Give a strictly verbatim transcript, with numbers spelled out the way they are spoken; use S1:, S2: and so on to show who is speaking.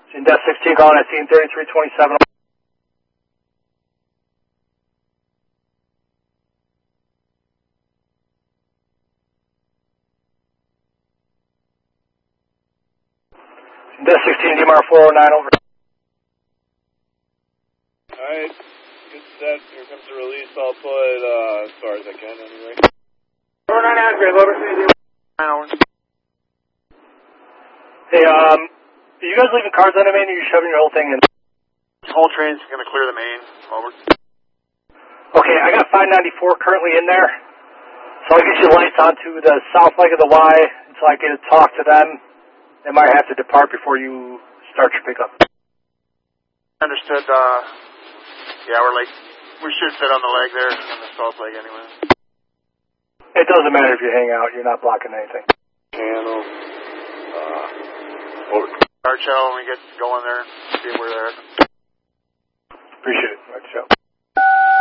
S1: Death sixteen calling at scene thirty-three twenty-seven. Death sixteen, D M R four oh nine over.
S2: Alright, good set. Here comes the release. I'll put uh, as far as I can anyway.
S3: four oh nine Andrew, over.
S1: Hey, um, are you guys leaving cars on the main or are you shoving your whole thing in?
S3: This whole train's going to clear the main. Over.
S1: Okay, I got five ninety-four currently in there. So I'll get your lights onto the south leg of the Y until I get to talk to them. They might have to depart before you start your pickup.
S3: Understood. Uh, yeah, we're like, we should fit on the leg there, on the south leg anyway.
S1: It doesn't matter if you hang out. You're not blocking anything.
S2: Channel. Uh, over.
S3: Our channel when we get going there, see where they're at.
S1: Appreciate it.